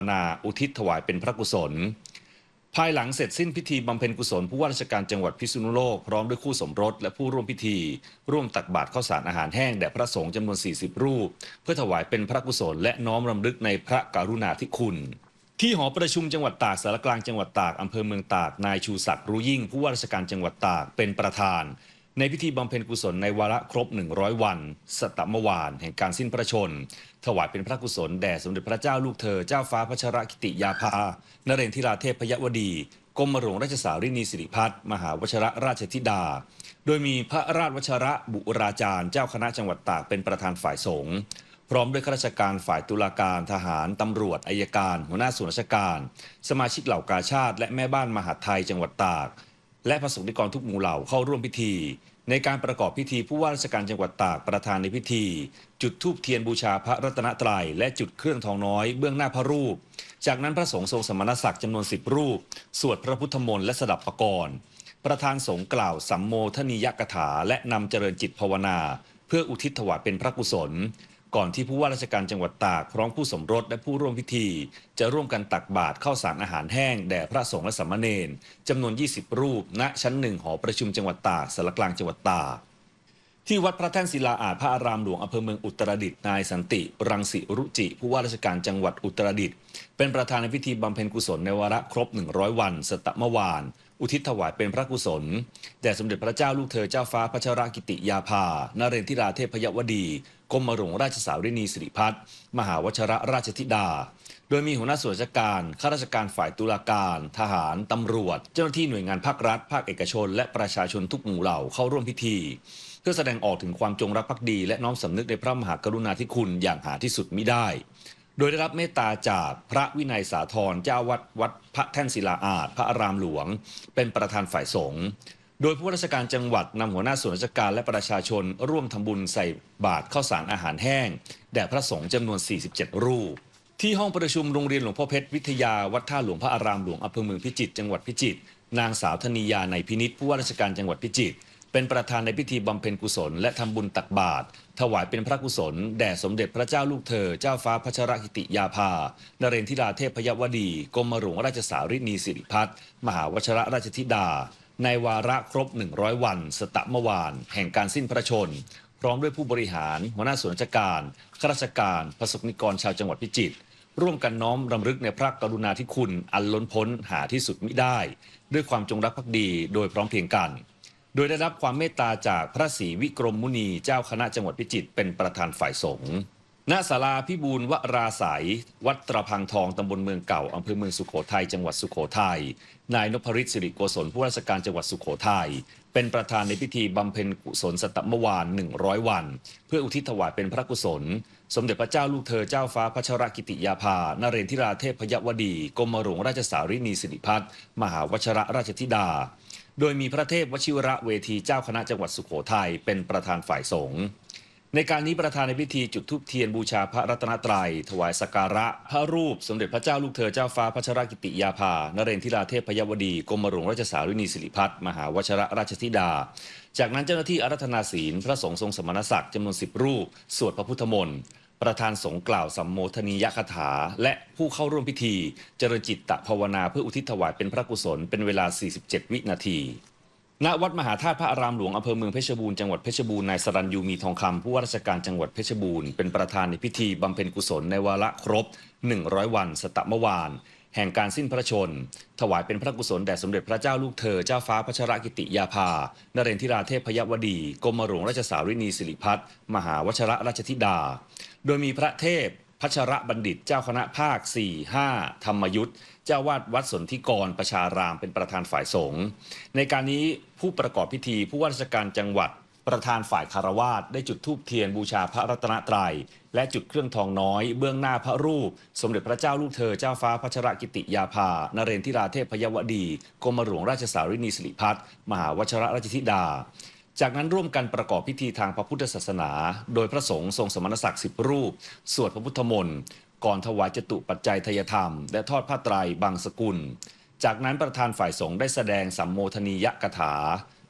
นาอุทิศถวายเป็นพระกุศลภายหลังเสร็จสิ้นพิธีบำเพ็ญกุศลผู้ว่าราชการจังหวัดพิษณุโลกพร้อมด้วยคู่สมรสและผู้ร่วมพิธีร่วมตักบาตรข้าวสารอาหารแห้งแด่พระสงฆ์จำนวน40รูปเพื่อถวายเป็นพระกุศลและน้อมรำลึกในพระกรุณาธิคุณที่หอประชุมจังหวัดตากสารกลางจังหวัดตากอำเภอเมืองตากนายชูศักดิ์รู้ยิ่งผู้ว่าราชการจังหวัดตากเป็นประธานในพิธีบำเพ็ญกุศลในวาระครบ100วันสตมวานแห่งการสิ้นพระชนถวายเป็นพระกุศลแด่สมเด็จพระเจ้าลูกเธอเจ้าฟ้าพัชรกิติยาภานเรนทิราเทพยวดีกรมหลวงราชสารินีสิริพัฒน์มหาวชิรราชธิดาโดยมีพระราชวชระบุราจารย์เจ้าคณะจังหวัดตากเป็นประธานฝ่ายสงฆ์พร้อมด้วยข้าราชการฝ่ายตุลาการทหารตำรวจอัยการหัวหน้าส่วนราชการสมาชิกเหล่ากาชาดและแม่บ้านมหาดไทยจังหวัดตากและประสงค์นิกรทุกหมู่เหล่าเข้าร่วมพิธีในการประกอบพิธีผู้ว่าราชการจังหวัดตากประธานในพิธีจุดธูปเทียนบูชาพระรัตนตรัยและจุดเครื่องทองน้อยเบื้องหน้าพระรูปจากนั้นพระสงฆ์ทรงสมณศักดิ์จำนวน10รูปสวดพระพุทธมนต์และสดับปกรณ์ประธานสงฆ์กล่าวสัมโมทนียกถาและนำเจริญจิตภาวนาเพื่ออุทิศถวายเป็นพระกุศลก่อนที่ผู้ว่าราชการจังหวัดตากพร้อมผู้สมรสและผู้ร่วมพิธีจะร่วมกันตักบาตรข้าวสารอาหารแห้งแด่พระสงฆ์และสามเณรจำนวน20รูปณชั้น1หอประชุมจังหวัดตากสารกลางจังหวัดตากที่วัดพระแท่นศิลาอาจพระอารามหลวงอำเภอเมืองอุตรดิตถ์นายสันติรังสิรุจิผู้ว่าราชการจังหวัดอุตรดิตถ์เป็นประธานในพิธีบำเพ็ญกุศลในวาระครบ100วันสตมวานอุทิศถวายเป็นพระกุศลแด่สมเด็จพระเจ้าลูกเธอเจ้าฟ้าพัชรกิติยาภานเรนทิราเทพยวดีกรมหลวงราชสารินีสิริพัฒน์มหาวชิรราชธิดาโดยมีหัวหน้าส่วนราชการข้าราชการฝ่ายตุลาการทหารตำรวจเจ้าหน้าที่หน่วยงานภาครัฐภาคเอกชนและประชาชนทุกหมู่เหล่าเข้าร่วมพิธีเพื่อแสดงออกถึงความจงรักภักดีและน้อมสำนึกในพระมหากรุณาธิคุณอย่างหาที่สุดมิได้โดยได้รับเมตตาจากพระวินัยสาธรเจ้าวัดพระแท่นศิลาอาจพระอารามหลวงเป็นประธานฝ่ายสงฆ์โดยผู้ว่าราชการจังหวัดนำหัวหน้าส่วนราชการและประชาชนร่วมทำบุญใส่บาตรข้าวสารอาหารแห้งแด่พระสงฆ์จำนวน47รูปที่ห้องประชุมโรงเรียนหลวงพ่อเพชรวิทยาวัดท่าหลวงพระอารามหลวงอำเภอเมืองพิจิตรจังหวัดพิจิตรนางสาวธนียาในพินิจผู้ว่าราชการจังหวัดพิจิตรเป็นประธานในพิธีบำเพ็ญกุศลและทำบุญตักบาตรถวายเป็นพระกุศลแด่สมเด็จพระเจ้าลูกเธอเจ้าฟ้าพัชรกิติยาภานเรนทิราเทพยวดีกรมหลวงราชสารินีสิริพัฒน์มหาวชิรราชธิดาในวาระครบ100วันสตมวานแห่งการสิ้นพระชนพร้อมด้วยผู้บริหารหัวหน้าส่วนราชการข้าราชการประสบนิกรชาวจังหวัดพิจิตรร่วมกันน้อมรำลึกในพระกรุณาธิคุณอันล้นพ้นหาที่สุดมิได้ด้วยความจงรักภักดีโดยพร้อมเพรียงกันโดยได้รับความเมตตาจากพระศรีวิกรมมุนีเจ้าคณะจังหวัดพิจิตรเป็นประธานฝ่ายสงฆ์ณศาลาพิบูลวราศัยวัดตระพังทองตำบลเมืองเก่าอำเภอเมืองสุโขทัยจังหวัดสุโขทัยนายนพฤทธิ์สิริโกศลผู้ว่าราชการจังหวัดสุโขทัยเป็นประธานในพิธีบำเพ็ญกุศลสตมวาน100วันเพื่ออุทิศถวายเป็นพระกุศลสมเด็จพระเจ้าลูกเธอเจ้าฟ้าพัชรกิติยาภานเรนทิราเทพยวดีกรมหลวงราชสารินีสิริพัฒน์มหาวชิรราชธิดาโดยมีพระเทพวชิระเวทีเจ้าคณะจังหวัดสุโขทัยเป็นประธานฝ่ายสงฆ์ในการนี้ประธานในพิธีจุดธูปเทียนบูชาพระรัตนตรัยถวายสักการะพระรูปสมเด็จพระเจ้าลูกเธอเจ้าฟ้าพัชรกิติยาภานเรนทิราเทพยวดีกรมหลวงราชสารินีสิริพัฒน์มหาวชิรราชธิดาจากนั้นเจ้าหน้าที่อาราธนาศีลพระสงฆ์ทรงสมณศักดิ์จำนวน10รูปสวดพระพุทธมนต์ประธานสงฆ์กล่าวสัมโมทนียกถาและผู้เข้าร่วมพิธีเจริญจิตตภาวนาเพื่ออุทิศถวายเป็นพระกุศลเป็นเวลา47วินาทีณวัดมหาธาตุพระอารามหลวงอำเภอเมืองเพชรบูรณ์จังหวัดเพชรบูรณ์นายสรัญยูมีทองคำผู้ว่าราชการจังหวัดเพชรบูรณ์เป็นประธานในพิธีบำเพ็ญกุศลในวาระครบ100วันสตมวานแห่งการสิ้นพระชนถวายเป็นพระกุศลแด่สมเด็จพระเจ้าลูกเธอเจ้าฟ้าพัชรกิติยาภานเรนทิราเทพยวดีกรมหลวงราชสารินีสิริพัฒน์มหาวชิรราชธิดาโดยมีพระเทพพัชรบัณฑิตเจ้าคณะภาค 4-5 ธรรมยุทธเจ้าวาดวัดสนธิกรประชารามเป็นประธานฝ่ายสงฆ์ในการนี้ผู้ประกอบพิธีผู้ว่าราชการจังหวัดประธานฝ่ายคารวาสได้จุดธูปเทียนบูชาพระรัตนตรัยและจุดเครื่องทองน้อยเบื้องหน้าพระรูปสมเด็จพระเจ้าลูกเธอเจ้าฟ้าพัชรกิติยาภานเรนทิราเทพยวดีกรมหลวงราชสารินีสิริพัฒน์มหาวชิรราชธิดาจากนั้นร่วมกันประกอบพิธีทางพระพุทธศาสนาโดยพระสงฆ์ทรงสมณศักดิ์10รูปสวดพระพุทธมนต์ก่อนถวายจตุปัจจัยทายธรรมและทอดผ้าไตรบางสกุลจากนั้นประธานฝ่ายสงฆ์ได้แสดงสัมโมทนียกถาและ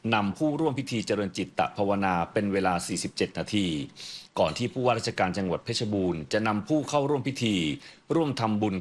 นำผู้ร่วมพิธีเจริญจิตตภาวนาเป็นเวลา 47 นาที ก่อนที่ผู้ว่าราชการจังหวัดเพชรบูรณ์จะนำผู้เข้าร่วมพิธีร่วมทำบุญ